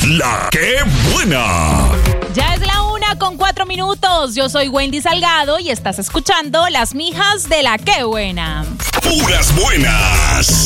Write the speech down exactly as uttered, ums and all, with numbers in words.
La Que Buena. Ya es la una con cuatro minutos. Yo soy Wendy Salgado y estás escuchando Las Mijas de La Que Buena. Puras buenas.